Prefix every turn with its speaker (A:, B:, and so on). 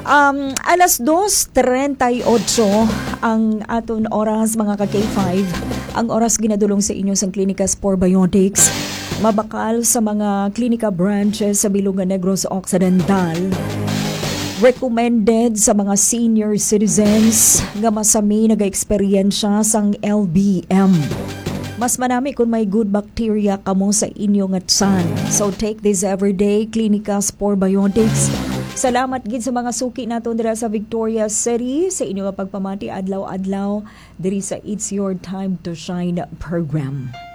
A: Alas 2:38 ang aton oras mga ka-K5. Ang oras ginadulong sa inyo sa Clinicas for Biotics. Mabakal sa mga klinika branches sa Bilongan Negros Occidental. Recommended sa mga senior citizens nga masami naga-eksperyensya sang LBM. Mas manami kung may good bacteria kamo sa inyong atsan. So take this everyday, Clinicas for Biotics. Salamat gid sa mga suki naton dira sa Victoria City sa inyong pagpamati adlaw-adlaw diri sa It's Your Time to Shine program.